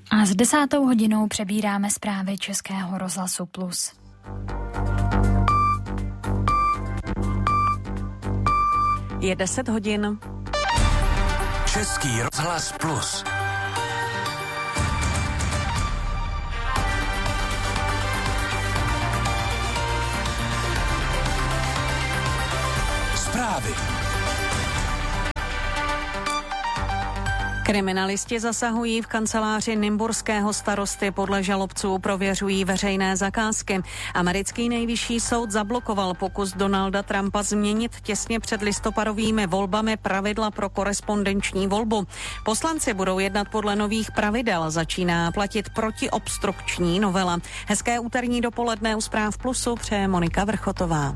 A s 10:00 přebíráme zprávy Českého rozhlasu Plus. Je 10 hodin. Český rozhlas Plus. Zprávy. Kriminalisti zasahují v kanceláři nymburského starosty, podle žalobců prověřují veřejné zakázky. Americký nejvyšší soud zablokoval pokus Donalda Trumpa změnit těsně před listopadovými volbami pravidla pro korespondenční volbu. Poslanci budou jednat podle nových pravidel, začíná platit protiobstrukční novela. Hezké úterní dopoledne u Zpráv Plusu přeje Monika Vrchotová.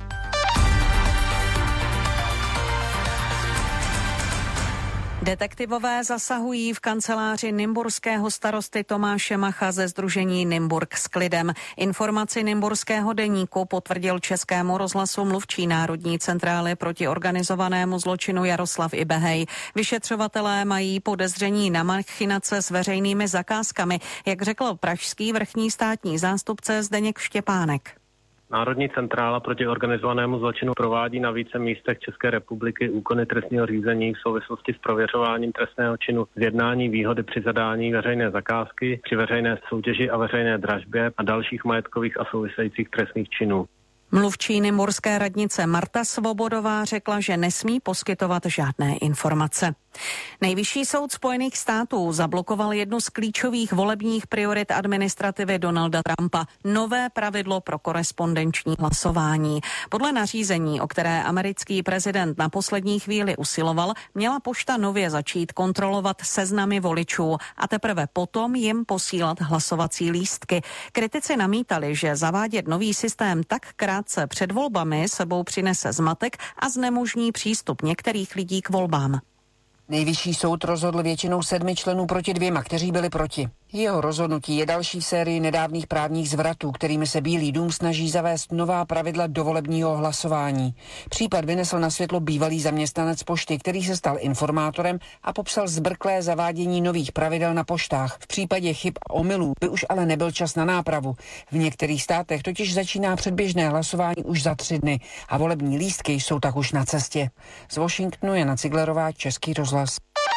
Detektivové zasahují v kanceláři nymburského starosty Tomáše Macha ze sdružení Nymburk s klidem. Informaci nymburského deníku potvrdil Českému rozhlasu mluvčí Národní centrály proti organizovanému zločinu Jaroslav Ibehej. Vyšetřovatelé mají podezření na machinace s veřejnými zakázkami, jak řekl pražský vrchní státní zástupce Zdeněk Štěpánek. Národní centrála proti organizovanému zločinu provádí na více místech České republiky úkony trestního řízení v souvislosti s prověřováním trestného činu zjednání výhody při zadání veřejné zakázky, při veřejné soutěži a veřejné dražbě a dalších majetkových a souvisejících trestných činů. Mluvčí nymburské radnice Marta Svobodová řekla, že nesmí poskytovat žádné informace. Nejvyšší soud Spojených států zablokoval jednu z klíčových volebních priorit administrativy Donalda Trumpa, nové pravidlo pro korespondenční hlasování. Podle nařízení, o které americký prezident na poslední chvíli usiloval, měla pošta nově začít kontrolovat seznamy voličů a teprve potom jim posílat hlasovací lístky. Kritici namítali, že zavádět nový systém tak krátce před volbami sebou přinese zmatek a znemožní přístup některých lidí k volbám. Nejvyšší soud rozhodl většinou 7 členů proti 2, kteří byli proti. Jeho rozhodnutí je další v sérii nedávných právních zvratů, kterými se Bílý dům snaží zavést nová pravidla do volebního hlasování. Případ vynesl na světlo bývalý zaměstnanec pošty, který se stal informátorem a popsal zbrklé zavádění nových pravidel na poštách. V případě chyb a omylů by už ale nebyl čas na nápravu. V některých státech totiž začíná předběžné hlasování už za 3 dny a volební lístky jsou tak už na cestě. Z Washingtonu Jana Ciglerová, Český rozhlas.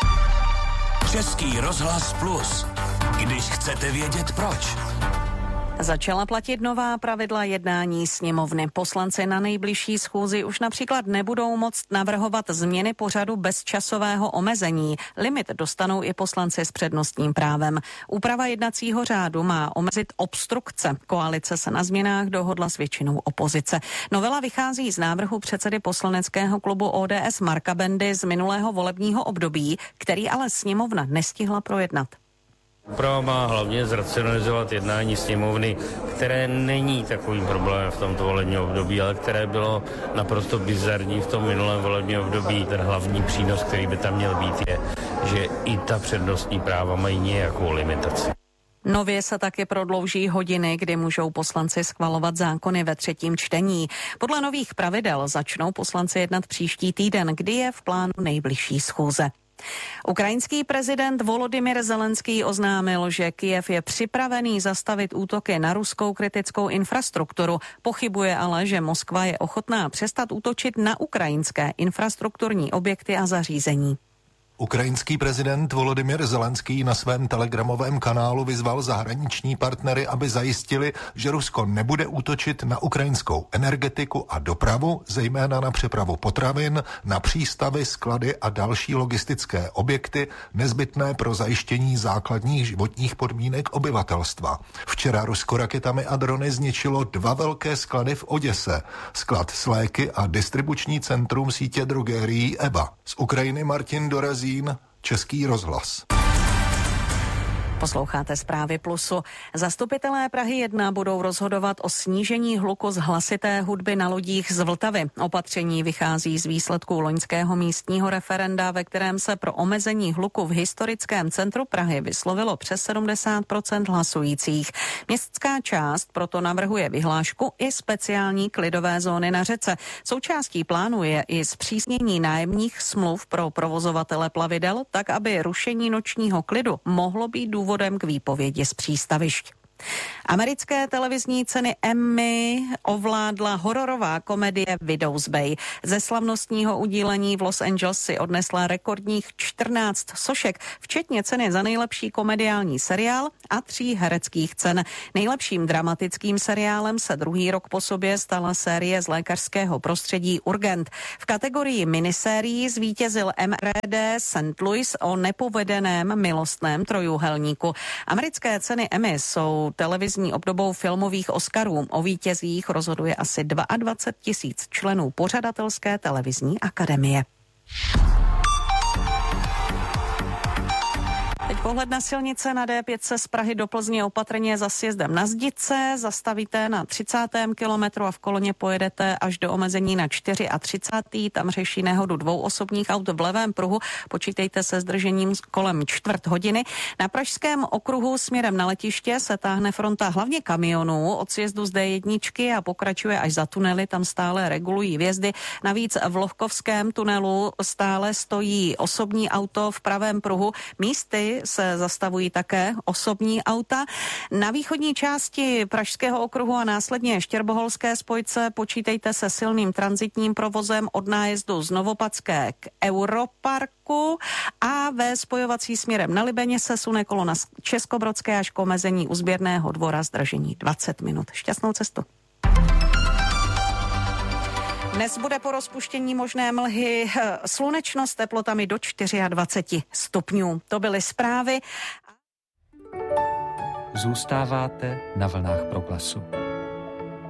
Český rozhlas Plus. Když chcete vědět proč. Začala platit nová pravidla jednání sněmovny. Poslanci na nejbližší schůzi už například nebudou moct navrhovat změny pořadu bez časového omezení. Limit dostanou i poslanci s přednostním právem. Úprava jednacího řádu má omezit obstrukce. Koalice se na změnách dohodla s většinou opozice. Novela vychází z návrhu předsedy poslaneckého klubu ODS Marka Bendy z minulého volebního období, který ale sněmovna nestihla projednat. Úprava má hlavně zracionalizovat jednání sněmovny, které není takovým problémem v tomto volebním období, ale které bylo naprosto bizarní v tom minulém volebním období. Ten hlavní přínos, který by tam měl být, je, že i ta přednostní práva mají nějakou limitaci. Nově se taky prodlouží hodiny, kdy můžou poslanci schvalovat zákony ve 3. čtení. Podle nových pravidel začnou poslanci jednat příští týden, kdy je v plánu nejbližší schůze. Ukrajinský prezident Volodymyr Zelenský oznámil, že Kyjev je připravený zastavit útoky na ruskou kritickou infrastrukturu. Pochybuje ale, že Moskva je ochotná přestat útočit na ukrajinské infrastrukturní objekty a zařízení. Ukrajinský prezident Volodymyr Zelenský na svém telegramovém kanálu vyzval zahraniční partnery, aby zajistili, že Rusko nebude útočit na ukrajinskou energetiku a dopravu, zejména na přepravu potravin, na přístavy, sklady a další logistické objekty nezbytné pro zajištění základních životních podmínek obyvatelstva. Včera Rusko raketami a drony zničilo 2 velké sklady v Oděse, sklad s léky a distribuční centrum sítě drogérií EBA. Z Ukrajiny Martin Dorazín, Český rozhlas. Posloucháte Zprávy Plusu. Zastupitelé Prahy 1 budou rozhodovat o snížení hluku z hlasité hudby na lodích z Vltavy. Opatření vychází z výsledků loňského místního referenda, ve kterém se pro omezení hluku v historickém centru Prahy vyslovilo přes 70% hlasujících. Městská část proto navrhuje vyhlášku i speciální klidové zóny na řece. Součástí plánu je i zpřísnění nájemních smluv pro provozovatele plavidel, tak aby rušení nočního klidu mohlo být důvodem důvodem k výpovědi z přístavišť. Americké televizní ceny Emmy ovládla hororová komedie Widow's Bay. Ze slavnostního udílení v Los Angeles si odnesla rekordních 14 sošek, včetně ceny za nejlepší komediální seriál a 3 hereckých cen. Nejlepším dramatickým seriálem se druhý rok po sobě stala série z lékařského prostředí Urgent. V kategorii minisérií zvítězil MRD St. Louis o nepovedeném milostném trojúhelníku. Americké ceny Emmy jsou televizní obdobou filmových Oscarů. O vítězích rozhoduje asi 22 000 členů pořadatelské televizní akademie. Teď pohled na silnice. Na D5 z Prahy do Plzně opatrně za sjezdem na Zdice, zastavíte na 30. kilometru a v koloně pojedete až do omezení na 34. Tam řeší nehodu 2 osobních aut v levém pruhu. Počítejte se zdržením kolem čtvrt hodiny. Na Pražském okruhu směrem na letiště se táhne fronta hlavně kamionů od sjezdu z D1 a pokračuje až za tunely. Tam stále regulují vjezdy. Navíc v Lohkovském tunelu stále stojí osobní auto v pravém pruhu. Místy se zastavují také osobní auta. Na východní části Pražského okruhu a následně Štěrboholské spojce počítejte se silným tranzitním provozem od nájezdu z Novopadské k Europarku a ve spojovací směrem na Libeně se sune kolona z Českobrodské až k omezení u Sběrného dvora zdržení 20 minut. Šťastnou cestu. Dnes bude po rozpuštění možné mlhy, slunečno s teplotami do 24 stupňů. To byly zprávy. Zůstáváte na vlnách Proglasu.